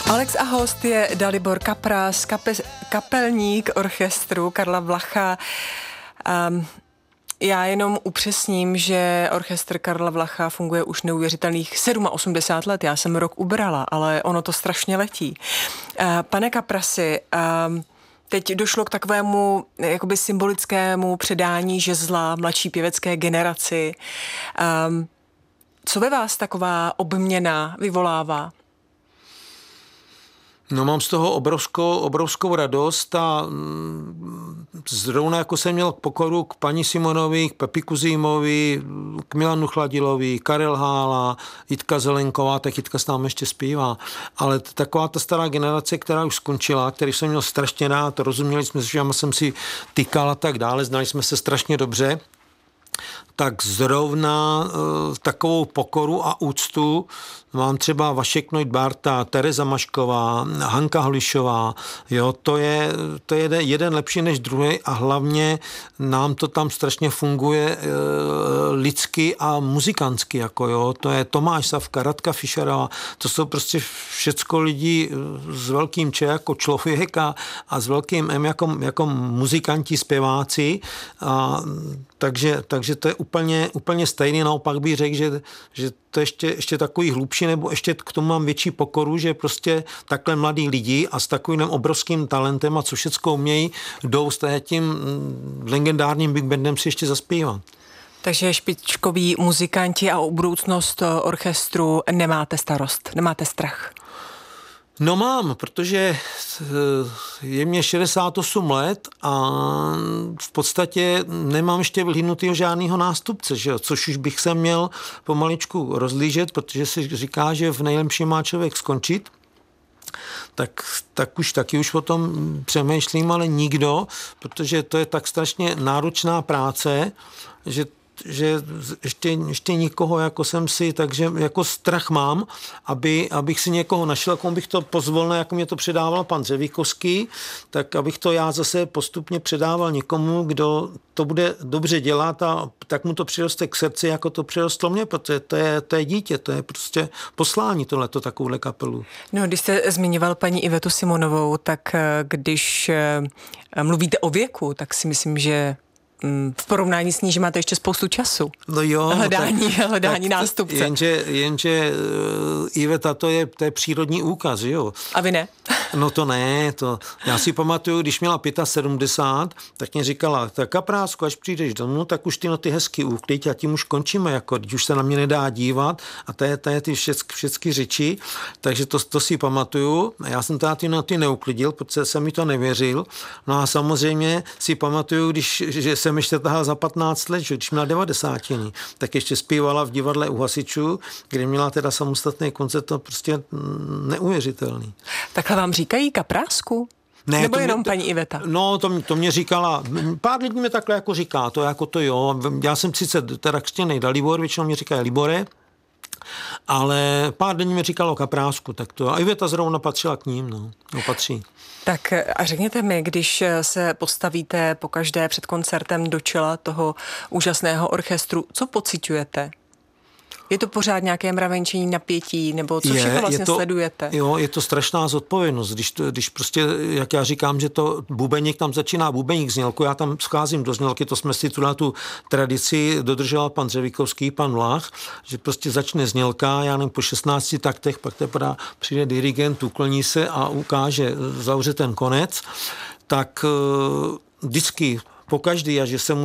Alex a host je Dalibor Kapras, kapelník orchestru Karla Vlacha. Já jenom upřesním, že orchestr Karla Vlacha funguje už neuvěřitelných 87 let. Já jsem rok ubrala, ale ono to strašně letí. Pane Kaprasi, teď došlo k takovému jakoby symbolickému předání žezla mladší pěvecké generaci. Co ve vás taková obměna vyvolává? No, mám z toho obrovskou radost a zrovna jako jsem měl pokoru k paní Simonovi, k Pepi Kuzímovi, k Milanu Chladilovi, Karel Hála, Jitka Zelenková, tak Jitka s námi ještě zpívá. Ale taková ta stará generace, která už skončila, který jsem měl strašně rád, rozuměli jsme se, že já jsem si tykal a tak dále, znali jsme se strašně dobře, tak zrovna takovou pokoru a úctu mám třeba Vašek Neudbarta, Tereza Mašková, Hanka Holišová, jo, to je jeden lepší než druhý a hlavně nám to tam strašně funguje lidsky a muzikantsky, jako jo, to je Tomáš Savka, Radka Fischerová, to jsou prostě všecko lidi s velkým Č jako člověk a s velkým M jako muzikanti, zpěváci, a takže to je úplně stejný, naopak bych řekl, že to ještě takový hlubší, nebo ještě k tomu mám větší pokoru, že prostě takhle mladí lidi a s takovým obrovským talentem a co všecko umějí, jdou s tím legendárním Big Bandem si ještě zaspívat. Takže špičkoví muzikanti a o budoucnost orchestru nemáte starost, nemáte strach? No mám, protože je mě 68 let a v podstatě nemám ještě vyhlídnutýho žádného nástupce, že jo? Což už bych se měl pomaličku rozlížet, protože si říká, že v nejlepším má člověk skončit. Taky už o tom přemýšlím, ale nikdo, protože to je tak strašně náročná práce, že ještě nikoho jako jsem si, takže jako strach mám, abych si někoho našel, jako bych to pozvolna, jako mě to předával pan Řevíkovský, tak abych to já zase postupně předával někomu, kdo to bude dobře dělat a tak mu to přiroste k srdci, jako to přirostlo mě, protože to je dítě, to je prostě poslání tohleto, takovouhle kapelu. No, když jste zmiňoval paní Ivetu Simonovou, tak když mluvíte o věku, tak si myslím, že v porovnání s ní, že máte ještě spoustu času. No jo. Hledání nástupce. Jenže Iveta, to je přírodní úkaz, jo. A vy ne? No to ne, já si pamatuju, když měla 75, tak mě říkala, tak Kaprásku, až přijdeš domů, tak už ty noty hezky uklid a tím už končíme, jako, když už se na mě nedá dívat a to je ty všechny řeči, takže to si pamatuju. Já jsem teda ty noty neuklidil, protože jsem mi to nevěřil. No a samozřejmě si pamatuju, že jsem ještě tahal za 15 let, že když měla 90, tak ještě zpívala v divadle u Hasičů, kde měla teda samostatný koncert, to prostě neuvěřitelný. Takhle vám říkají Kaprásku? Ne, nebo jenom paní Iveta? No, to mě říkala, pár lidí mi takhle jako říká, to jako to jo, já jsem sice teda křtěnej Dalibor, většinou mě říkají Libore, ale pár lidí mi říkalo Kaprásku, tak to, a Iveta zrovna patřila k ním, no patří. Tak a řekněte mi, když se postavíte pokaždé před koncertem do čela toho úžasného orchestru, co pociťujete? Je to pořád nějaké mravenčení, napětí, nebo co všechno vlastně sledujete? Jo, je to strašná zodpovědnost, když prostě, jak já říkám, že to bubeník, tam začíná bubeník znělku, já tam scházím do znělky, to jsme si tu tradici dodržoval pan Řevíkovský, pan Vlach, že prostě začne znělka, já nevím, po 16 taktech, pak teprve přijde dirigent, ukloní se a ukáže, zavře ten konec, tak vždycky pokaždý, a že se mu